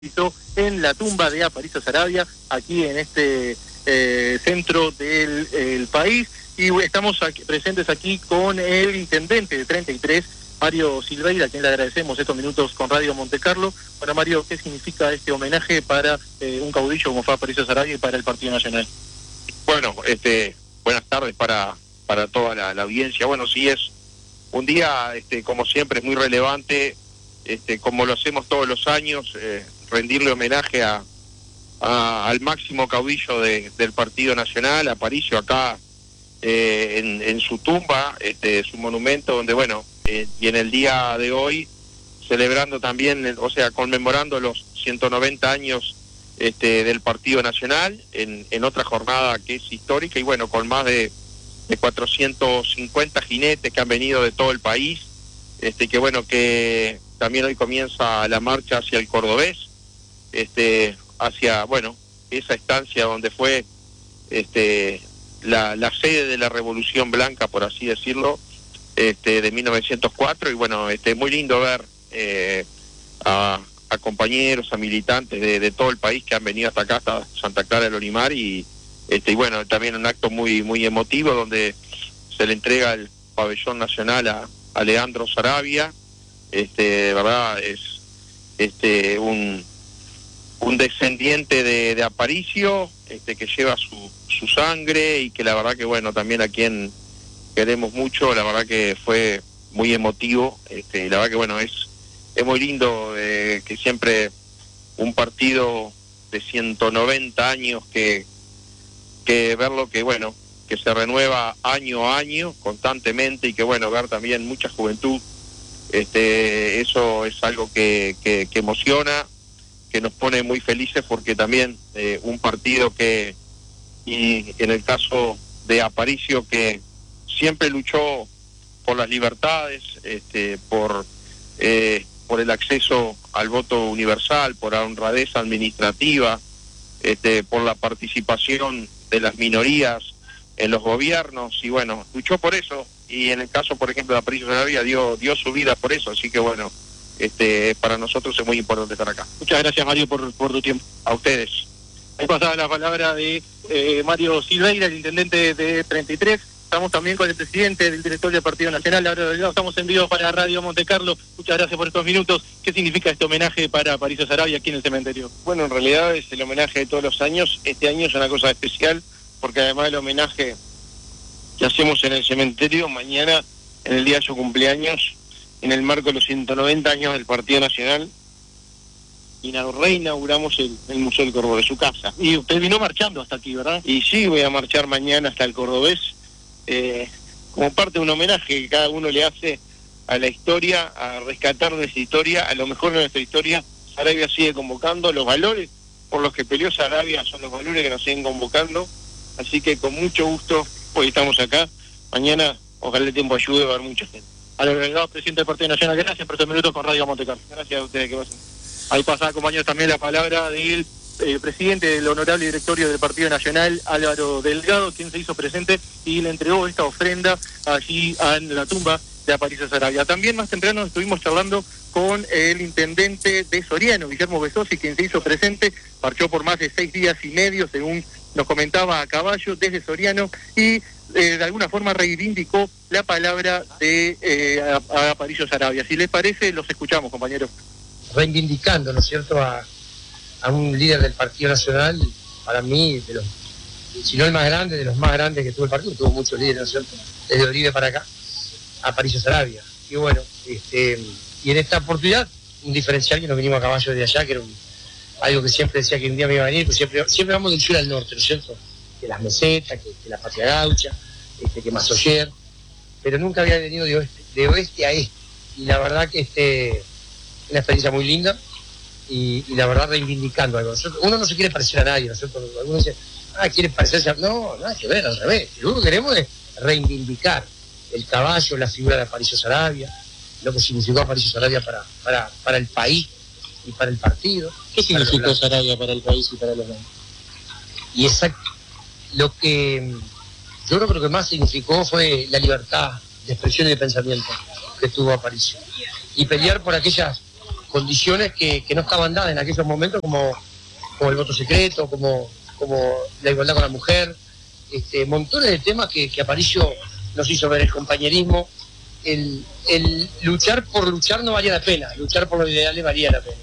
en la tumba de Aparicio Saravia, aquí en este centro del país, y estamos presentes aquí con el intendente de 33, Mario Silveira, a quien le agradecemos estos minutos con Radio Montecarlo. Bueno, Mario, ¿qué significa este homenaje para un caudillo como fue Aparicio Saravia y para el Partido Nacional? Bueno, buenas tardes para toda la audiencia. Bueno, sí, es un día, como siempre, es muy relevante, como lo hacemos todos los años, rendirle homenaje al máximo caudillo del Partido Nacional, Aparicio, acá en su tumba, su monumento, donde, bueno, y en el día de hoy, celebrando también, conmemorando los 190 años del Partido Nacional, en otra jornada que es histórica, y bueno, con más de 450 jinetes que han venido de todo el país, que bueno, que también hoy comienza la marcha hacia el Cordobés, hacia, bueno, esa estancia donde fue la sede de la Revolución Blanca, por así decirlo, de 1904, y bueno, muy lindo ver a compañeros, a militantes de todo el país que han venido hasta acá, hasta Santa Clara del Olimar, y bueno, también un acto muy emotivo donde se le entrega el pabellón nacional a Leandro Saravia. Verdad, es un descendiente de Aparicio, que lleva su sangre, y que la verdad que, bueno, también a quien queremos mucho, la verdad que fue muy emotivo, la verdad que, bueno, es muy lindo que siempre un partido de 190 años que verlo, que bueno, que se renueva año a año constantemente, y que bueno, ver también mucha juventud, eso es algo que emociona, que nos pone muy felices, porque también un partido y en el caso de Aparicio, que siempre luchó por las libertades, por el acceso al voto universal, por la honradez administrativa, por la participación de las minorías en los gobiernos, y bueno, luchó por eso, y en el caso, por ejemplo, de Aparicio Saravia dio su vida por eso, así que bueno, para nosotros es muy importante estar acá. Muchas gracias, Mario, por tu tiempo. A ustedes. Ahí pasaba la palabra de Mario Silveira, el intendente de 33. Estamos también con el presidente del directorio del Partido Nacional, Álvaro Delgado. Estamos en vivo para Radio Montecarlo. Muchas gracias por estos minutos. ¿Qué significa este homenaje para Aparicio Saravia aquí en el cementerio? Bueno, en realidad es el homenaje de todos los años. Este año es una cosa especial, porque además del homenaje que hacemos en el cementerio, mañana, en el día de su cumpleaños, en el marco de los 190 años del Partido Nacional, reinauguramos el Museo del Cordobés, su casa. Y usted vino marchando hasta aquí, ¿verdad? Y sí, voy a marchar mañana hasta el Cordobés, como parte de un homenaje que cada uno le hace a la historia, a rescatar nuestra historia, a lo mejor de nuestra historia. Saravia sigue convocando, los valores por los que peleó Saravia son los valores que nos siguen convocando, así que con mucho gusto hoy estamos acá. Mañana ojalá el tiempo ayude, va a haber mucha gente. Álvaro Delgado, presidente del Partido Nacional, gracias por estos minutos con Radio Montecarlo. Gracias a ustedes, que pasen. Ahí pasaba, compañeros, también la palabra del presidente del honorable directorio del Partido Nacional, Álvaro Delgado, quien se hizo presente y le entregó esta ofrenda allí en la tumba de Aparicio Saravia. También más temprano estuvimos charlando con el intendente de Soriano, Guillermo Besosi, quien se hizo presente, marchó por más de 6 días y medio, según nos comentaba, a caballo desde Soriano, y de alguna forma reivindicó la palabra de a Aparicio Saravia. Si les parece, los escuchamos, compañeros. Reivindicando, ¿no es cierto?, a un líder del Partido Nacional, para mí, si no el más grande, de los más grandes que tuvo el partido, tuvo muchos líderes, ¿no es cierto?, desde Oribe para acá, Aparicio Saravia. Y bueno, y en esta oportunidad, un diferencial que nos vinimos a caballo de allá, que era algo que siempre decía que un día me iba a venir, pues siempre vamos del sur al norte, ¿no es cierto?, que las mesetas, que la patria gaucha, que Masoyer, pero nunca había venido de oeste a este, y la verdad que una experiencia muy linda, y la verdad reivindicando algo. Uno no se quiere parecer a nadie, ¿no es cierto? Algunos dicen, quiere parecerse a... No, nada que ver, al revés. Lo que queremos es reivindicar el caballo, la figura de Aparicio Saravia, lo que significó Aparicio Saravia para el país y para el partido. ¿Qué significó Saravia para el país y para los blancos? Y lo que yo creo que lo que más significó fue la libertad de expresión y de pensamiento que tuvo Aparicio. Y pelear por aquellas condiciones que no estaban dadas en aquellos momentos, como el voto secreto, como la igualdad con la mujer, montones de temas que Aparicio nos hizo ver, el compañerismo, el luchar por luchar no valía la pena, luchar por los ideales valía la pena.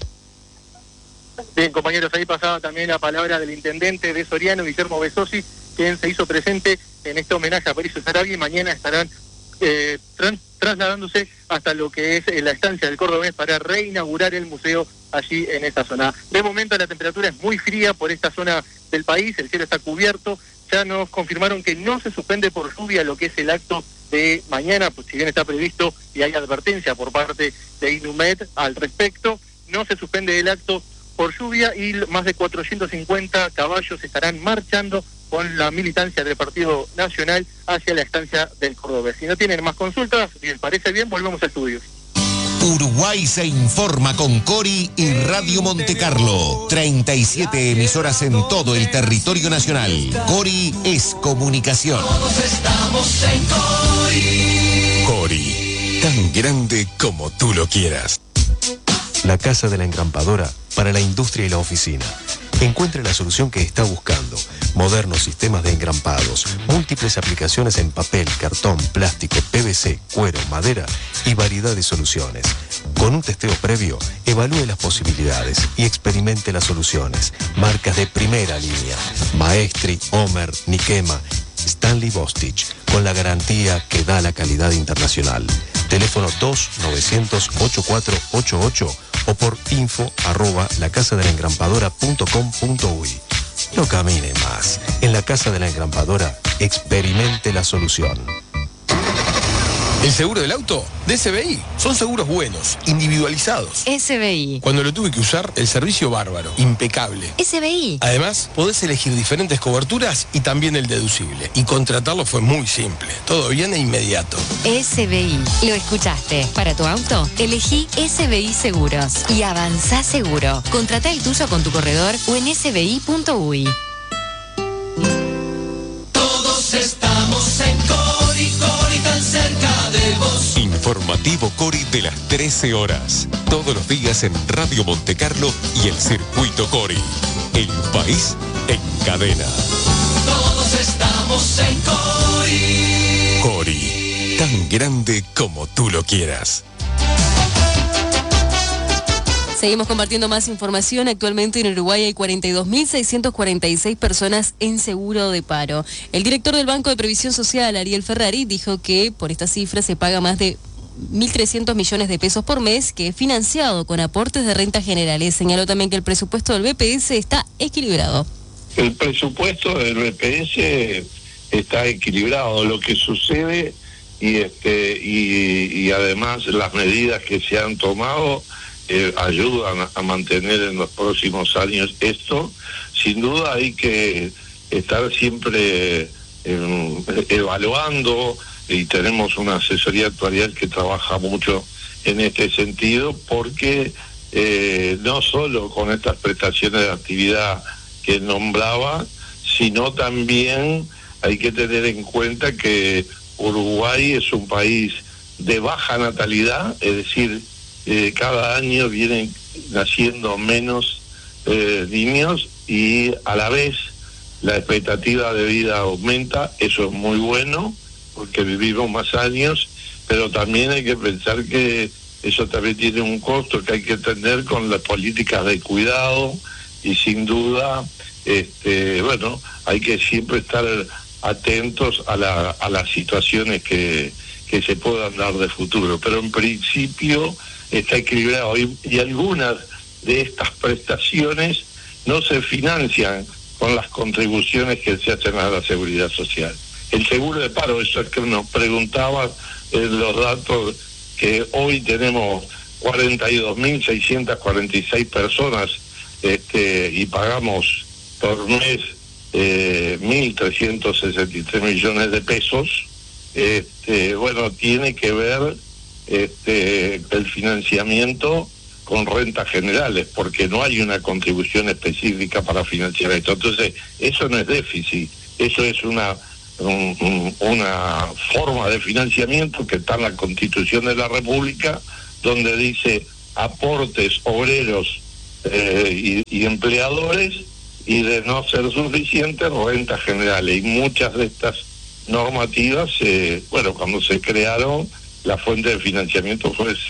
Bien, compañeros, ahí pasaba también la palabra del intendente de Soriano, Guillermo Besosi, quien se hizo presente en este homenaje a Aparicio Saravia, y mañana estarán trasladándose hasta lo que es la estancia del Cordobés para reinaugurar el museo allí en esa zona. De momento la temperatura es muy fría por esta zona del país, el cielo está cubierto, ya nos confirmaron que no se suspende por lluvia lo que es el acto de mañana, pues si bien está previsto y hay advertencia por parte de Inumet al respecto, no se suspende el acto por lluvia, y más de 450 caballos estarán marchando con la militancia del Partido Nacional hacia la estancia del Cordobés. Si no tienen más consultas, si les parece bien, volvemos a estudios. Uruguay se informa con Cori y Radio Monte Carlo. 37 emisoras en todo el territorio nacional. Cori es comunicación. Todos estamos en Cori. Cori, tan grande como tú lo quieras. La Casa de la Engrampadora para la industria y la oficina. Encuentre la solución que está buscando. Modernos sistemas de engrampados, múltiples aplicaciones en papel, cartón, plástico, PVC, cuero, madera y variedad de soluciones. Con un testeo previo, evalúe las posibilidades y experimente las soluciones. Marcas de primera línea: Maestri, Homer, Nikema, Stanley Bostich, con la garantía que da la calidad internacional. Teléfono 2-900-8488 o por info@lacasadelengrampadora.com.uy. No camine más. En la Casa de la Engrampadora, experimente la solución. El seguro del auto de SBI. Son seguros buenos, individualizados. SBI. Cuando lo tuve que usar, el servicio bárbaro, impecable. SBI. Además, podés elegir diferentes coberturas y también el deducible. Y contratarlo fue muy simple. Todo bien e inmediato. SBI. Lo escuchaste. Para tu auto, elegí SBI Seguros. Y avanzá seguro. Contratá el tuyo con tu corredor o en sbi.uy. Todos estamos en Cori, Cori, tan cerca de vos. Informativo Cori de las 13 horas. Todos los días en Radio Monte Carlo y el Circuito Cori. El país en cadena. Todos estamos en Cori. Cori, tan grande como tú lo quieras. Seguimos compartiendo más información. Actualmente en Uruguay hay 42.646 personas en seguro de paro. El director del Banco de Previsión Social, Ariel Ferrari, dijo que por esta cifra se paga más de 1.300 millones de pesos por mes, que es financiado con aportes de rentas generales. Señaló también que el presupuesto del BPS está equilibrado. El presupuesto del BPS está equilibrado. Lo que sucede y además las medidas que se han tomado ayudan a mantener en los próximos años esto. Sin duda hay que estar siempre evaluando, y tenemos una asesoría actuarial que trabaja mucho en este sentido, porque no solo con estas prestaciones de actividad que nombraba, sino también hay que tener en cuenta que Uruguay es un país de baja natalidad, es decir, cada año vienen naciendo menos niños, y a la vez la expectativa de vida aumenta. Eso es muy bueno porque vivimos más años, pero también hay que pensar que eso también tiene un costo que hay que tener con las políticas de cuidado, y sin duda hay que siempre estar atentos a las situaciones que se puedan dar de futuro, pero en principio está equilibrado, y algunas de estas prestaciones no se financian con las contribuciones que se hacen a la seguridad social. El seguro de paro, eso es que nos preguntaba, los datos, que hoy tenemos 42.646 personas y pagamos por mes 1.363 millones de pesos. Tiene que ver el financiamiento con rentas generales, porque no hay una contribución específica para financiar esto. Entonces, eso no es déficit, eso es una forma de financiamiento que está en la Constitución de la República, donde dice aportes obreros y empleadores, y de no ser suficientes, rentas generales. Y muchas de estas normativas, cuando se crearon, la fuente de financiamiento fue esa.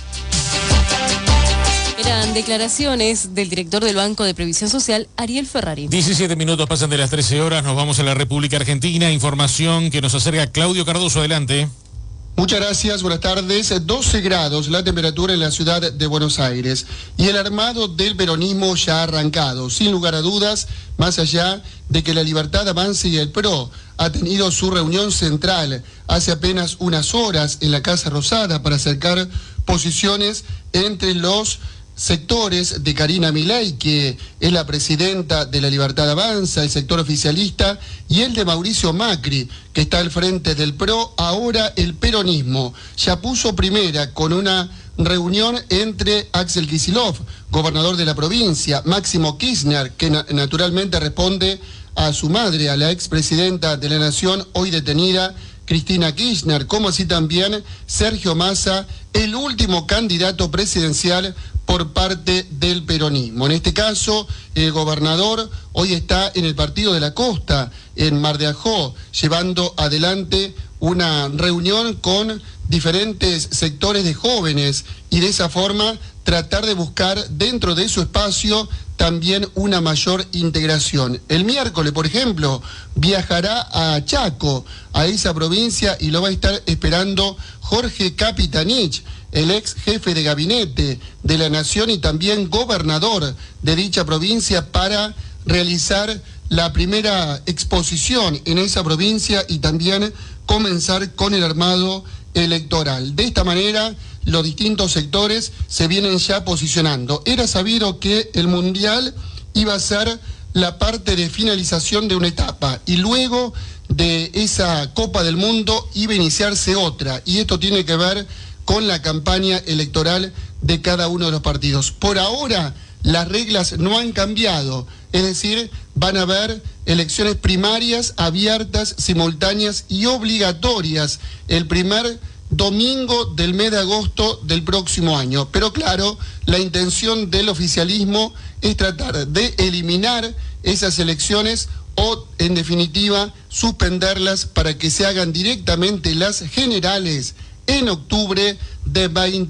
Eran declaraciones del director del Banco de Previsión Social, Ariel Ferrari. 17 minutos pasan de las 13 horas, nos vamos a la República Argentina. Información que nos acerca Claudio Cardoso, adelante. Muchas gracias, buenas tardes. 12 grados la temperatura en la ciudad de Buenos Aires y el armado del peronismo ya ha arrancado. Sin lugar a dudas, más allá de que la Libertad Avance y el PRO ha tenido su reunión central hace apenas unas horas en la Casa Rosada para acercar posiciones entre los sectores de Karina Milei, que es la presidenta de la Libertad Avanza, el sector oficialista, y el de Mauricio Macri, que está al frente del PRO. Ahora el peronismo ya puso primera con una reunión entre Axel Kicillof, gobernador de la provincia, Máximo Kirchner, que naturalmente responde a su madre, a la expresidenta de la Nación, hoy detenida, Cristina Kirchner, como así también Sergio Massa, el último candidato presidencial por parte del peronismo. En este caso, el gobernador hoy está en el Partido de la Costa, en Mar de Ajó, llevando adelante una reunión con diferentes sectores de jóvenes y de esa forma tratar de buscar dentro de su espacio también una mayor integración. El miércoles, por ejemplo, viajará a Chaco, a esa provincia, y lo va a estar esperando Jorge Capitanich, el ex jefe de gabinete de la Nación y también gobernador de dicha provincia, para realizar la primera exposición en esa provincia y también comenzar con el armado electoral. De esta manera, los distintos sectores se vienen ya posicionando. Era sabido que el Mundial iba a ser la parte de finalización de una etapa y luego de esa Copa del Mundo iba a iniciarse otra, y esto tiene que ver con la campaña electoral de cada uno de los partidos. Por ahora, las reglas no han cambiado, es decir, van a haber elecciones primarias abiertas, simultáneas y obligatorias el primer domingo del mes de agosto del próximo año. Pero claro, la intención del oficialismo es tratar de eliminar esas elecciones o, en definitiva, suspenderlas para que se hagan directamente las generales en octubre de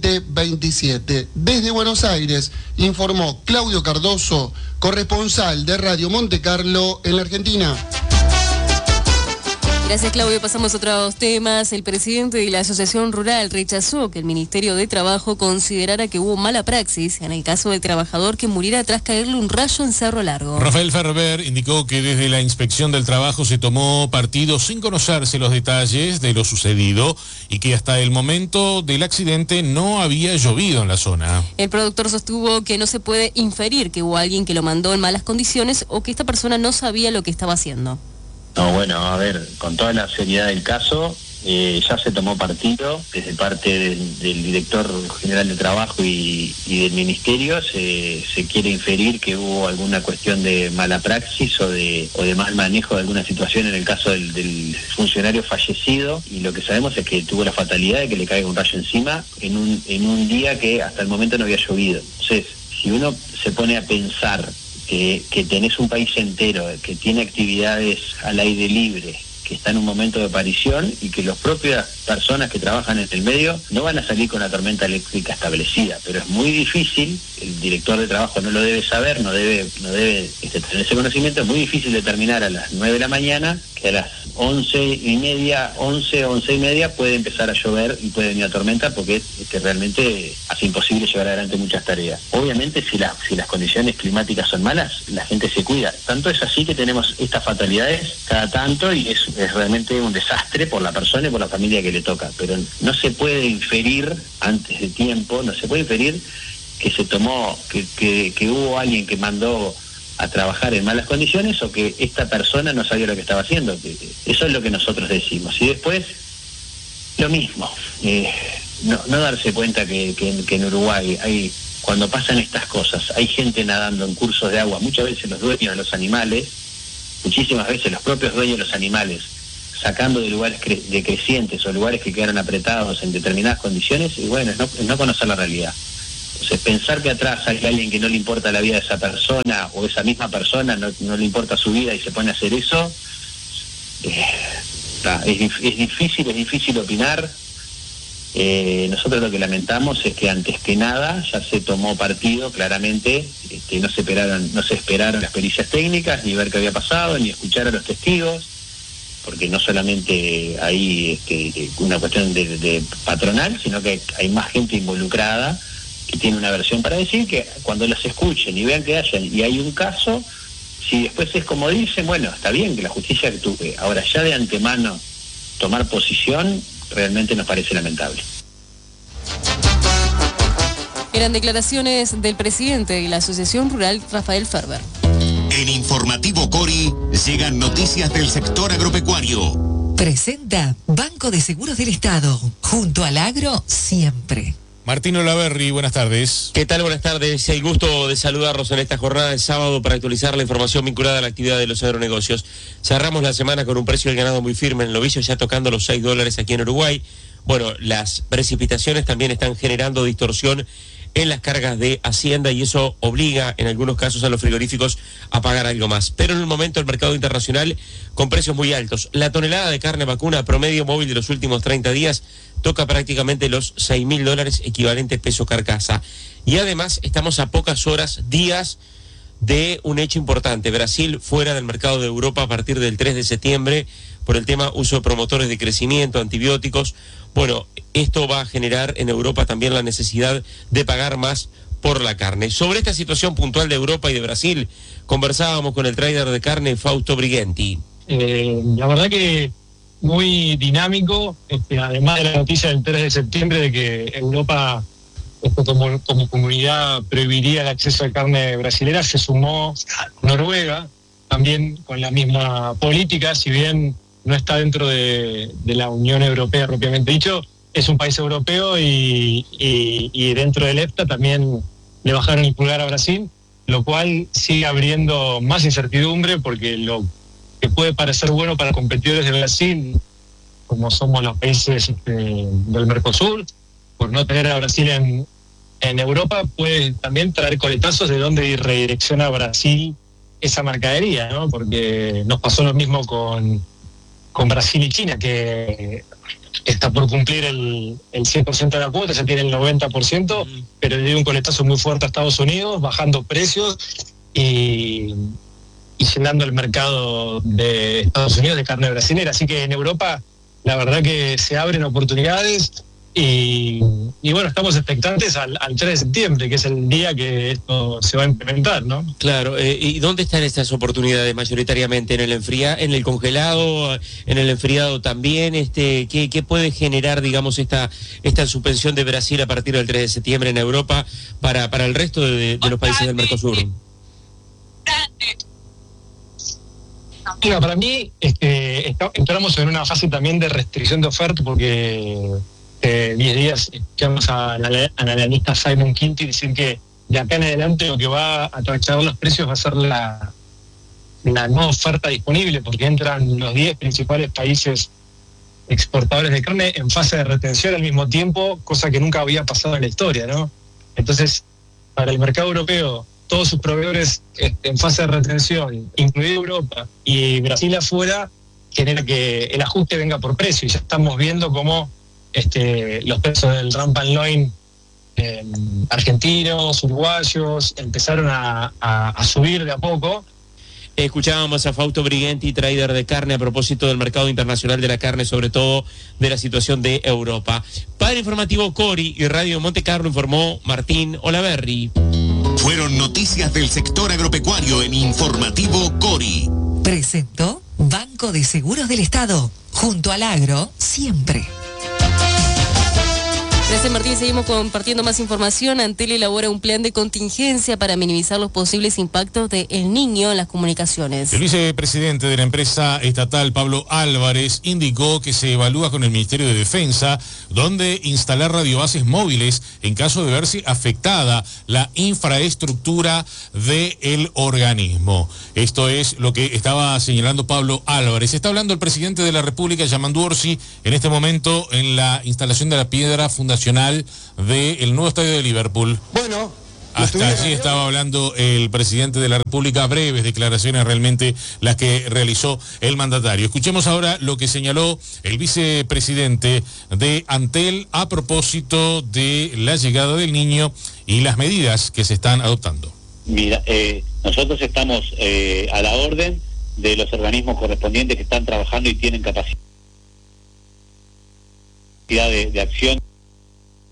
2027. Desde Buenos Aires informó Claudio Cardoso, corresponsal de Radio Monte Carlo en la Argentina. Gracias, Claudio. Pasamos a otros temas. El presidente de la Asociación Rural rechazó que el Ministerio de Trabajo considerara que hubo mala praxis en el caso del trabajador que muriera tras caerle un rayo en Cerro Largo. Rafael Ferber indicó que desde la Inspección del Trabajo se tomó partido sin conocerse los detalles de lo sucedido y que hasta el momento del accidente no había llovido en la zona. El productor sostuvo que no se puede inferir que hubo alguien que lo mandó en malas condiciones o que esta persona no sabía lo que estaba haciendo. No, bueno, a ver, con toda la seriedad del caso, ya se tomó partido desde parte del director general de Trabajo y del Ministerio. Se quiere inferir que hubo alguna cuestión de mala praxis o de mal manejo de alguna situación en el caso del funcionario fallecido, y lo que sabemos es que tuvo la fatalidad de que le caiga un rayo encima en un día que hasta el momento no había llovido. Entonces, si uno se pone a pensar que tenés un país entero que tiene actividades al aire libre, que está en un momento de aparición, y que las propias personas que trabajan en el medio no van a salir con la tormenta eléctrica establecida, pero es muy difícil, el director de Trabajo no lo debe saber, no debe tener ese conocimiento, es muy difícil determinar a las 9 de la mañana que a las 11:30 puede empezar a llover y puede venir la tormenta, porque realmente hace imposible llevar adelante muchas tareas. Obviamente, si las condiciones climáticas son malas, la gente se cuida. Tanto es así que tenemos estas fatalidades cada tanto, y es realmente un desastre por la persona y por la familia que le toca. Pero no se puede inferir antes de tiempo, no se puede inferir que se tomó, que hubo alguien que mandó a trabajar en malas condiciones o que esta persona no sabía lo que estaba haciendo. Eso es lo que nosotros decimos. Y después, lo mismo, no darse cuenta que en Uruguay cuando pasan estas cosas, hay gente nadando en cursos de agua, muchas veces los dueños de los animales, muchísimas veces los propios dueños de los animales, sacando de lugares decrecientes o lugares que quedaron apretados en determinadas condiciones, y bueno, es no conocer la realidad. Entonces, pensar que atrás hay alguien que no le importa la vida de esa persona, o esa misma persona no le importa su vida y se pone a hacer eso, es difícil opinar. Nosotros lo que lamentamos es que antes que nada ya se tomó partido claramente, no se esperaron las pericias técnicas, ni ver qué había pasado, ni escuchar a los testigos, porque no solamente hay una cuestión de patronal, sino que hay más gente involucrada que tiene una versión para decir, que cuando las escuchen y vean que hay un caso, si después es como dicen, bueno, está bien que la justicia actúe. Ahora, ya de antemano tomar posición realmente nos parece lamentable. Eran declaraciones del presidente de la Asociación Rural, Rafael Ferber. En Informativo Cori llegan noticias del sector agropecuario. Presenta Banco de Seguros del Estado, junto al agro siempre. Martín Olaverri, buenas tardes. ¿Qué tal? Buenas tardes. El gusto de saludarlos en esta jornada de sábado para actualizar la información vinculada a la actividad de los agronegocios. Cerramos la semana con un precio del ganado muy firme en el novillo, ya tocando los $6 aquí en Uruguay. Bueno, las precipitaciones también están generando distorsión en las cargas de Hacienda y eso obliga en algunos casos a los frigoríficos a pagar algo más. Pero en el momento el mercado internacional con precios muy altos. La tonelada de carne vacuna promedio móvil de los últimos 30 días toca prácticamente los $6.000 equivalente peso carcasa. Y además estamos a pocas horas, días de un hecho importante. Brasil fuera del mercado de Europa a partir del 3 de septiembre por el tema uso de promotores de crecimiento, antibióticos. Bueno, esto va a generar en Europa también la necesidad de pagar más por la carne. Sobre esta situación puntual de Europa y de Brasil, conversábamos con el trader de carne Fausto Brighenti. La verdad que muy dinámico, además de la noticia del 3 de septiembre de que Europa como comunidad prohibiría el acceso a carne brasilera, se sumó Noruega, también con la misma política, si bien no está dentro de la Unión Europea propiamente dicho, es un país europeo y dentro del EFTA también le bajaron el pulgar a Brasil, lo cual sigue abriendo más incertidumbre porque lo que puede parecer bueno para competidores de Brasil, como somos los países del Mercosur, por no tener a Brasil en Europa, puede también traer coletazos de dónde redirecciona Brasil esa mercadería, ¿no? Porque nos pasó lo mismo con Brasil y China, que está por cumplir el 100% de la cuota, ya tiene el 90%, pero le dio un coletazo muy fuerte a Estados Unidos, bajando precios y llenando el mercado de Estados Unidos de carne brasilera. Así que en Europa la verdad que se abren oportunidades y bueno, estamos expectantes al 3 de septiembre, que es el día que esto se va a implementar, ¿no? Claro, ¿y dónde están estas oportunidades mayoritariamente? ¿En el congelado, en el enfriado también? ¿Qué puede generar, digamos, esta suspensión de Brasil a partir del 3 de septiembre en Europa para el resto de los países del Mercosur? Mira, para mí entramos en una fase también de restricción de oferta porque 10 días escuchamos al analista Simon Quinty decir que de acá en adelante lo que va a atravesar los precios va a ser la nueva oferta disponible, porque entran los 10 principales países exportadores de carne en fase de retención al mismo tiempo, cosa que nunca había pasado en la historia, ¿no? Entonces, para el mercado europeo, todos sus proveedores en fase de retención, incluido Europa y Brasil afuera, genera que el ajuste venga por precio, y ya estamos viendo cómo los precios del rump and loin argentinos, uruguayos, empezaron a subir de a poco. Escuchábamos a Fausto Brighenti, trader de carne, a propósito del mercado internacional de la carne, sobre todo de la situación de Europa. Para Informativo Cori y Radio Monte Carlo informó Martín Olaverri. Fueron noticias del sector agropecuario en Informativo Cori. Presentó Banco de Seguros del Estado, junto al agro siempre. Gracias, Martín. Seguimos compartiendo más información. Antel elabora un plan de contingencia para minimizar los posibles impactos de El Niño en las comunicaciones. El vicepresidente de la empresa estatal, Pablo Álvarez, indicó que se evalúa con el Ministerio de Defensa dónde instalar radiobases móviles en caso de verse afectada la infraestructura del organismo. Esto es lo que estaba señalando Pablo Álvarez. Está hablando el presidente de la República, Yamandu Orsi, en este momento en la instalación de la piedra fundacional nacional del nuevo estadio de Liverpool. Bueno, hasta allí estaba hablando el presidente de la República, breves declaraciones realmente las que realizó el mandatario. Escuchemos ahora lo que señaló el vicepresidente de Antel a propósito de la llegada del niño y las medidas que se están adoptando. Mira, nosotros estamos a la orden de los organismos correspondientes que están trabajando y tienen capacidad de acción.